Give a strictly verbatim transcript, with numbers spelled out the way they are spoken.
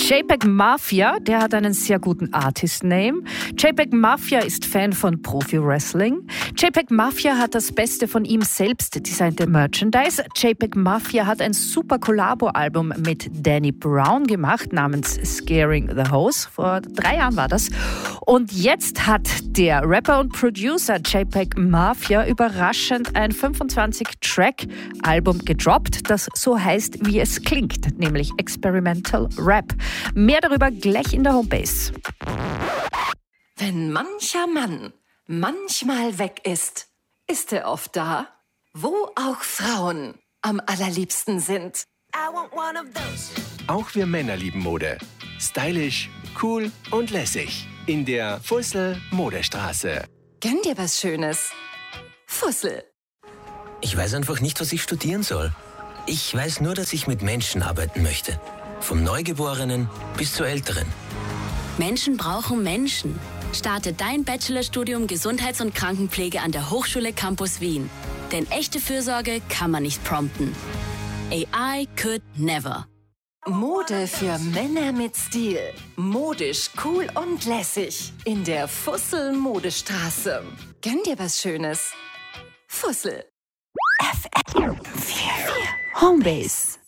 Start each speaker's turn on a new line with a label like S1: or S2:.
S1: JPEG Mafia, der hat einen sehr guten Artist-Name. JPEG Mafia ist Fan von Profi-Wrestling. JPEG Mafia hat das Beste von ihm selbst designte Merchandise. JPEG Mafia hat ein super Kollabo-Album mit Danny Brown gemacht, namens Scaring the Hose. Vor drei Jahren war das. Und jetzt hat der Rapper und Producer JPEG Mafia überraschend ein fünfundzwanzig-Track-Album gedroppt, das so heißt, wie es klingt, nämlich Experimental Rap. Mehr darüber gleich in der Homebase.
S2: Wenn mancher Mann manchmal weg ist, ist er oft da, wo auch Frauen am allerliebsten sind.
S3: Auch wir Männer lieben Mode. Stylisch, cool und lässig. In der Fussel Modestraße.
S2: Gönn dir was Schönes. Fussel.
S4: Ich weiß einfach nicht, was ich studieren soll. Ich weiß nur, dass ich mit Menschen arbeiten möchte. Vom Neugeborenen bis zur Älteren.
S5: Menschen brauchen Menschen. Starte dein Bachelorstudium Gesundheits- und Krankenpflege an der Hochschule Campus Wien. Denn echte Fürsorge kann man nicht prompten. A I could never.
S2: Mode für Männer mit Stil. Modisch, cool und lässig. In der Fussel Modestraße. Gönn dir was Schönes. Fussel.
S1: F M vierundvierzig Homebase.